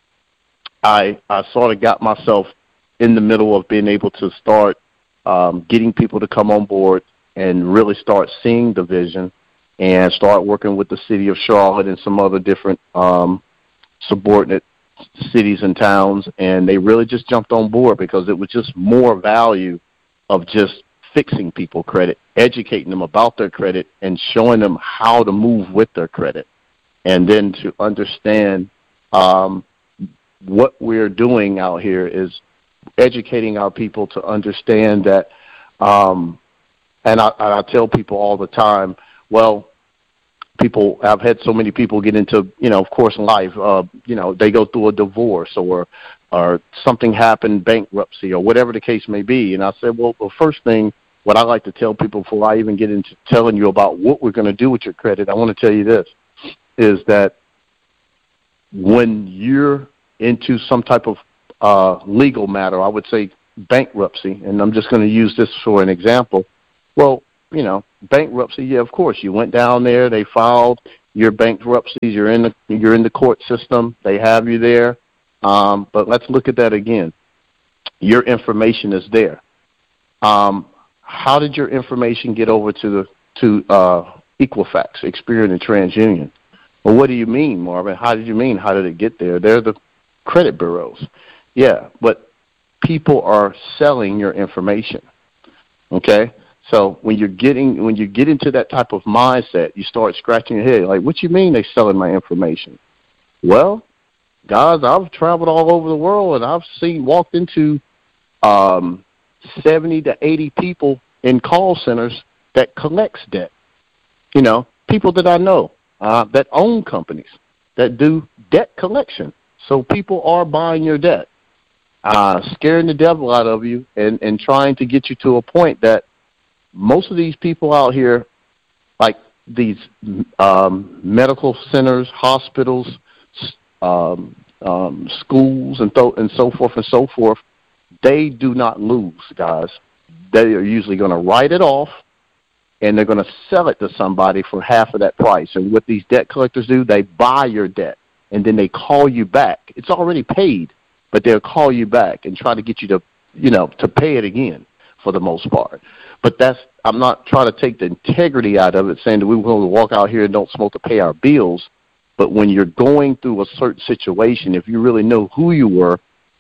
I I sort of got myself in the middle of being able to start um, getting people to come on board and really start seeing the vision and start working with the city of Charlotte and some other different um, subordinate cities and towns, and they really just jumped on board because it was just more value of just fixing people credit, educating them about their credit, and showing them how to move with their credit, and then to understand um, what we're doing out here is educating our people to understand that, um, and I, I tell people all the time, well, people, I've had so many people get into, you know, of course, life, uh, you know, they go through a divorce or or something happened, bankruptcy or whatever the case may be. And I said, well, the first thing, what I like to tell people before I even get into telling you about what we're going to do with your credit, I want to tell you this, is that when you're into some type of uh, legal matter, I would say bankruptcy, and I'm just going to use this for an example. Well, you know, bankruptcy, yeah, of course, you went down there, they filed your bankruptcies, you're in the, you're in the court system, they have you there. Um, but let's look at that again. Your information is there. Um, how did your information get over to the to uh, Equifax, Experian, and TransUnion? Well, what do you mean, Marvin? How did you mean? How did it get there? They're the credit bureaus. Yeah, but people are selling your information. Okay, so when you're getting when you get into that type of mindset, you start scratching your head like, "What you mean they selling my information?" Well, guys, I've traveled all over the world and I've seen walked into um, seventy to eighty people in call centers that collects debt. You know, people that I know uh, that own companies that do debt collection. So people are buying your debt, uh, scaring the devil out of you and, and trying to get you to a point that most of these people out here, like these um, medical centers, hospitals, Um, um, schools and, th- and so forth and so forth, they do not lose, guys. They are usually going to write it off, and they're going to sell it to somebody for half of that price. And what these debt collectors do, they buy your debt, and then they call you back. It's already paid, but they'll call you back and try to get you to, you know, to pay it again for the most part. But that's, I'm not trying to take the integrity out of it, saying that we will walk out here and don't smoke to pay our bills. But when you're going through a certain situation, if you really know who you were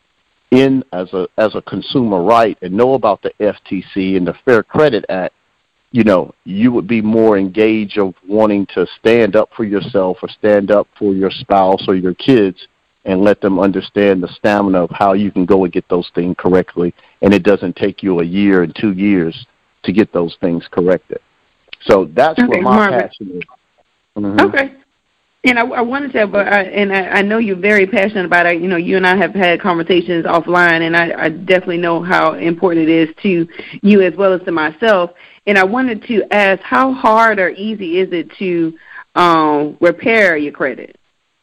in as a as a consumer right and know about the F T C and the Fair Credit Act, you know, you would be more engaged of wanting to stand up for yourself or stand up for your spouse or your kids and let them understand the stamina of how you can go and get those things correctly. And it doesn't take you a year and two years to get those things corrected. So that's okay, what my Marvin. passion is. Mm-hmm. Okay. And I, I wanted to, but I, and I, I know you're very passionate about it. You know, you and I have had conversations offline, and I, I definitely know how important it is to you as well as to myself. And I wanted to ask, how hard or easy is it to um, repair your credit?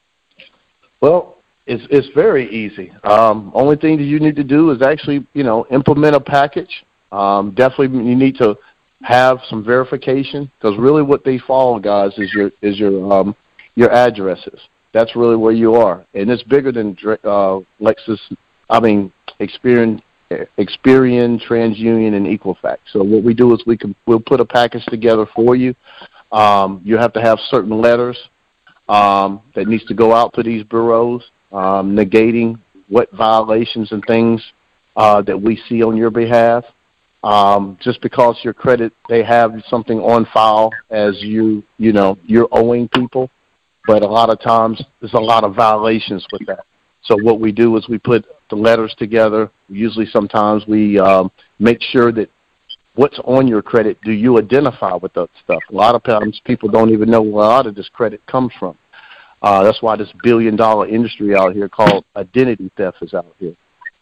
Well, it's it's very easy. Um, only thing that you need to do is actually, you know, implement a package. Um, definitely, you need to have some verification, because really, what they follow, guys, is your is your um, your addresses. That's really where you are, and it's bigger than uh, Lexus. I mean, Experian, Experian, TransUnion, and Equifax. So what we do is we can we'll put a package together for you. Um, you have to have certain letters um, that needs to go out to these bureaus, um, negating what violations and things uh, that we see on your behalf. Um, just because your credit, they have something on file as you, you know, you're owing people. But a lot of times there's a lot of violations with that. So what we do is we put the letters together. Usually sometimes we um, make sure that what's on your credit, do you identify with that stuff? A lot of times people don't even know where a lot of this credit comes from. Uh, that's why this billion-dollar industry out here called identity theft is out here.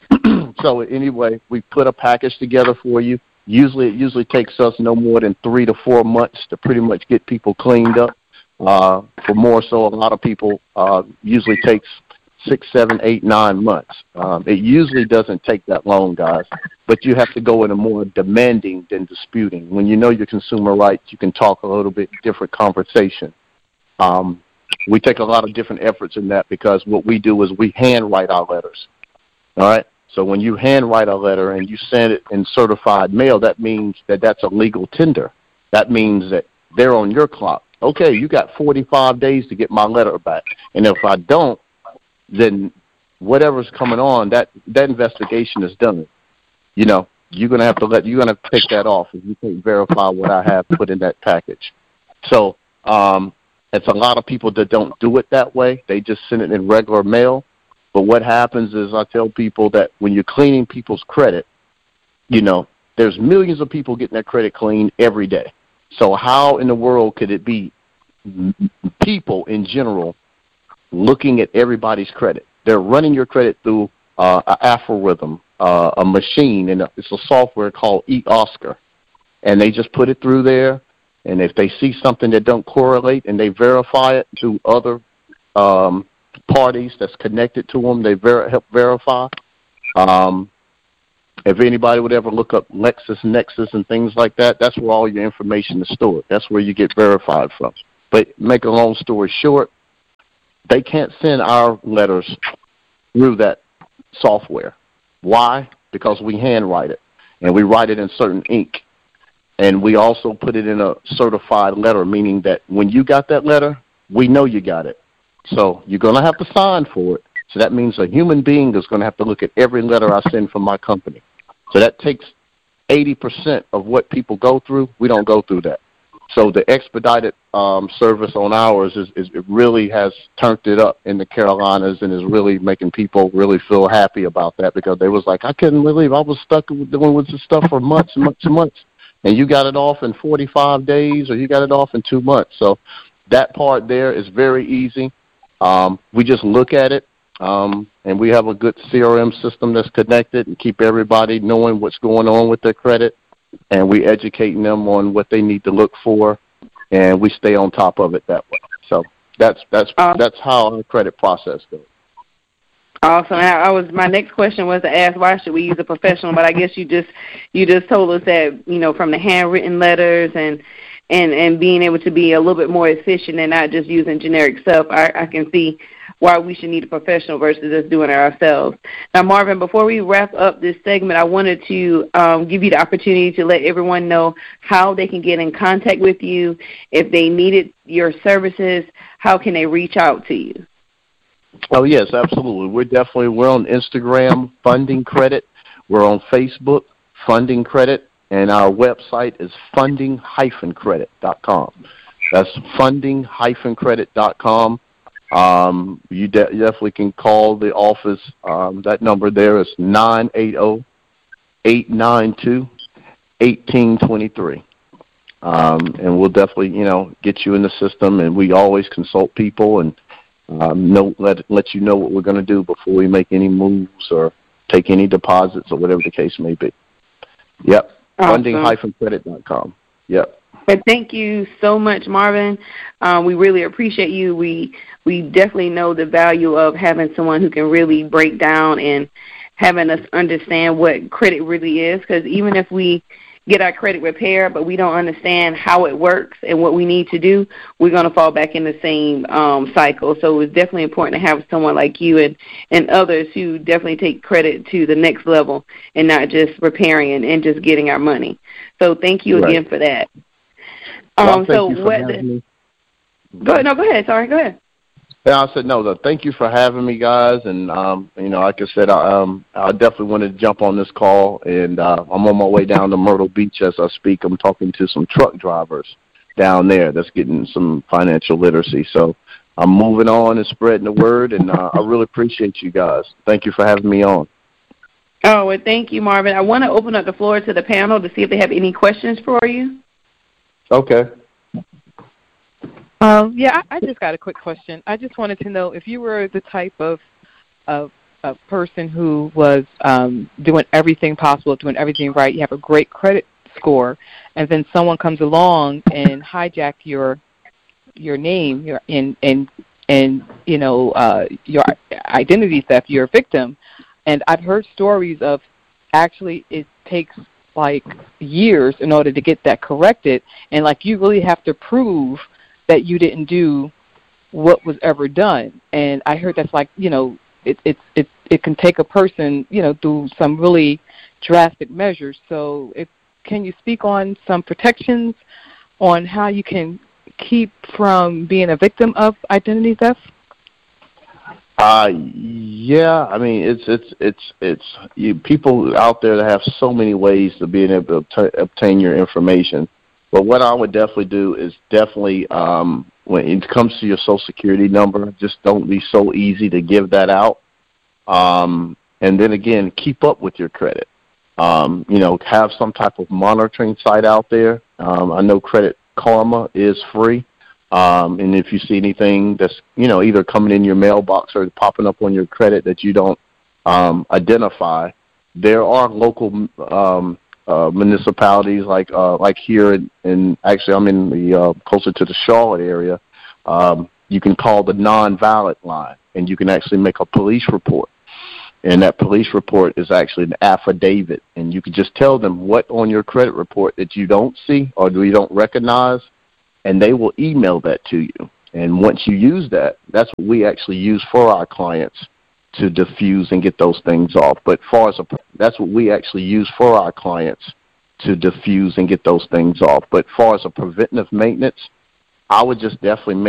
So anyway, we put a package together for you. Usually it usually takes us no more than three to four months to pretty much get people cleaned up. Uh, for more so, a lot of people uh, usually takes six, seven, eight, nine months. Um, it usually doesn't take that long, guys, but you have to go in a more demanding than disputing. When you know your consumer rights, you can talk a little bit different conversation. Um, we take a lot of different efforts in that, because what we do is we handwrite our letters. All right? So when you handwrite a letter and you send it in certified mail, that means that that's a legal tender. That means that they're on your clock. Okay, you got forty-five days to get my letter back. And if I don't, then whatever's coming on, that, that investigation is done. You know, you're gonna have to let you're gonna take that off if you can't verify what I have put in that package. So um, it's a lot of people that don't do it that way. They just send it in regular mail. But what happens is I tell people that when you're cleaning people's credit, you know, there's millions of people getting their credit clean every day. So how in the world could it be people in general looking at everybody's credit. They're running your credit through uh, an algorithm, uh, a machine, and it's a software called eOscar. And they just put it through there, and if they see something that don't correlate and they verify it to other um, parties that's connected to them, they ver- help verify. Um, if anybody would ever look up LexisNexis and things like that, that's where all your information is stored. That's where you get verified from. But make a long story short, they can't send our letters through that software. Why? Because we handwrite it, and we write it in certain ink. And we also put it in a certified letter, meaning that when you got that letter, we know you got it. So you're going to have to sign for it. So that means a human being is going to have to look at every letter I send from my company. So that takes eighty percent of what people go through. We don't go through that. So the expedited um, service on ours is, is it really has turned it up in the Carolinas and is really making people really feel happy about that, because they was like, I couldn't believe I was stuck doing with this stuff for months and months and months. And you got it off in forty-five days or you got it off in two months. So that part there is very easy. Um, we just look at it, um, and we have a good C R M system that's connected and keep everybody knowing what's going on with their credit. And we educating them on what they need to look for, and we stay on top of it that way. So that's that's awesome. That's how our credit process goes. Awesome. I, I was my next question was to ask why should we use a professional, but I guess you just you just told us that, you know, from the handwritten letters and and and being able to be a little bit more efficient and not just using generic stuff, I, I can see why we should need a professional versus just doing it ourselves. Now, Marvin, before we wrap up this segment, I wanted to um, give you the opportunity to let everyone know how they can get in contact with you. If they needed your services, how can they reach out to you? Oh, yes, absolutely. We're definitely, we're on Instagram, Funding Credit. We're on Facebook, Funding Credit. And our website is funding dash credit dot com. That's funding dash credit dot com. Um, you de- definitely can call the office. Um, that number there is nine eight zero, eight nine two, one eight two three. Um, and we'll definitely, you know, get you in the system. And we always consult people and um, know, let, let you know what we're going to do before we make any moves or take any deposits or whatever the case may be. Yep. Awesome. funding dash credit dot com. Yep. But thank you so much, Marvin. Um, we really appreciate you. We we definitely know the value of having someone who can really break down and having us understand what credit really is, because even if we get our credit repaired but we don't understand how it works and what we need to do, we're going to fall back in the same um, cycle. So it's definitely important to have someone like you and, and others who definitely take credit to the next level and not just repairing and, and just getting our money. So thank you again right. for that. Well, um, so what? The, go ahead. No, go ahead. Sorry, go ahead. Yeah, I said no. Though. Thank you for having me, guys. And um, you know, like I said, I, um, I definitely wanted to jump on this call, and uh, I'm on my way down to Myrtle Beach as I speak. I'm talking to some truck drivers down there that's getting some financial literacy. So I'm moving on and spreading the word, and uh, I really appreciate you guys. Thank you for having me on. Oh, well, thank you, Marvin. I want to open up the floor to the panel to see if they have any questions for you. Okay. Um, yeah, I, I just got a quick question. I just wanted to know if you were the type of of, of person who was um, doing everything possible, doing everything right, you have a great credit score, and then someone comes along and hijack your your name, your and and and you know uh, your identity theft, you're a victim. And I've heard stories of actually it takes like years in order to get that corrected, and like you really have to prove that you didn't do what was ever done. And I heard that's like, you know, it it it it can take a person, you know, through some really drastic measures. So if, can you speak on some protections on how you can keep from being a victim of identity theft? Uh, yeah, I mean, it's, it's, it's, it's, you, people out there that have so many ways to being able to t- obtain your information. But what I would definitely do is definitely, um, when it comes to your Social Security number, just don't be so easy to give that out. Um, and then again, keep up with your credit. Um, you know, have some type of monitoring site out there. Um, I know Credit Karma is free. Um, and if you see anything that's, you know, either coming in your mailbox or popping up on your credit that you don't um, identify, there are local um, uh, municipalities like uh, like here in, in actually I'm in the uh, closer to the Charlotte area. Um, you can call the non-violent line, and you can actually make a police report. And that police report is actually an affidavit, and you can just tell them what on your credit report that you don't see or you don't recognize, and they will email that to you. And once you use that, that's what we actually use for our clients to diffuse and get those things off. But far as a, that's what we actually use for our clients to diffuse and get those things off. But far as a preventive maintenance, I would just definitely make